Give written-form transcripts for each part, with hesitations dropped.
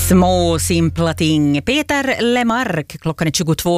Små simpla ting. Peter Lemark, klockan är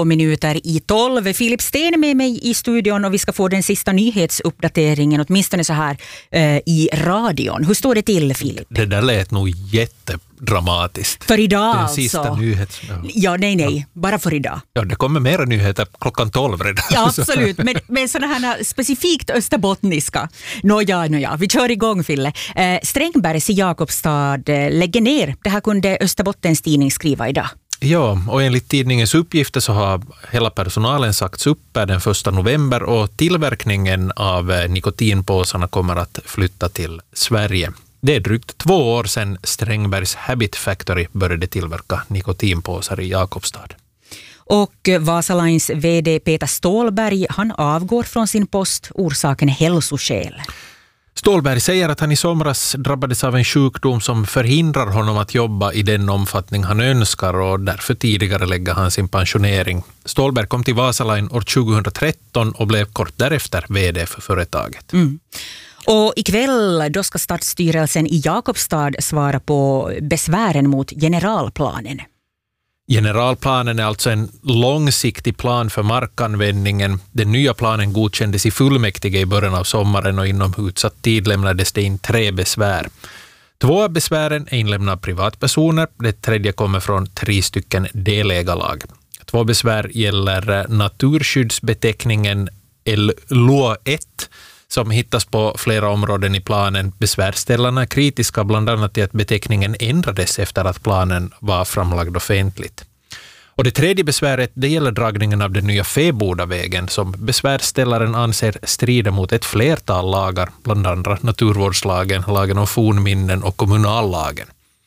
22:12. Filip Sten är med mig i studion och vi ska få den sista nyhetsuppdateringen, åtminstone så här i radion. Hur står det till, Filip? Det där lät nog jättedramatiskt. För idag den alltså. Sista nyhets... Ja, nej. Bara för idag. Ja, det kommer mera nyheter klockan 12 redan. Ja, absolut. Men sådana här specifikt österbottniska. Nåja. Vi kör igång, Fille. Strängbergs i Jakobstad lägger ner. Det här kunde Österbottens tidning skriva idag. Ja, och enligt tidningens uppgifter så har hela personalen sagts upp den 1 november och tillverkningen av nikotinpåsarna kommer att flytta till Sverige. Det är drygt 2 år sedan Strängbergs Habit Factory började tillverka nikotinpåsar i Jakobstad. Och Vasalines vd Peter Ståhlberg, han avgår från sin post. Orsaken är hälsoskäl. Ståhlberg säger att han i somras drabbades av en sjukdom som förhindrar honom att jobba i den omfattning han önskar och därför tidigare lägger han sin pensionering. Ståhlberg kom till Vasaline år 2013 och blev kort därefter vd för företaget. Och ikväll då ska stadsstyrelsen i Jakobstad svara på besvären mot generalplanen. Generalplanen är alltså en långsiktig plan för markanvändningen. Den nya planen godkändes i fullmäktige i början av sommaren och inom utsatt tid lämnades det in 3 besvär. 2 av besvären är inlämnade av privatpersoner, det tredje kommer från 3 stycken delägarlag. 2 besvär gäller naturskyddsbeteckningen LÅ 1 som hittas på flera områden i planen. Besvärställarna är kritiska bland annat till att beteckningen ändrades efter att planen var framlagd offentligt. Och det tredje besväret det gäller dragningen av den nya Febodavägen som besvärställaren anser strider mot ett flertal lagar, bland andra naturvårdslagen, lagen om fornminnen och kommunallagen.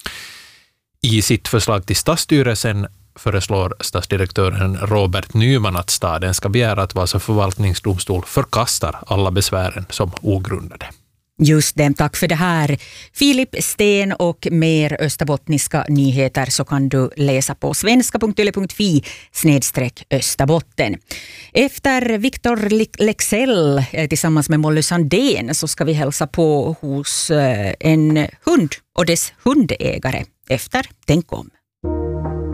I sitt förslag till stadsstyrelsen föreslår stadsdirektören Robert Nyman att staden ska begära att Vasa förvaltningsdomstol förkastar alla besvären som ogrundade. Just det, tack för det här. Filip Sten, och mer österbottniska nyheter så kan du läsa på svenska.yle.fi/Österbotten. Efter Victor Lexell tillsammans med Molly Sandén så ska vi hälsa på hos en hund och dess hundägare efter den kom.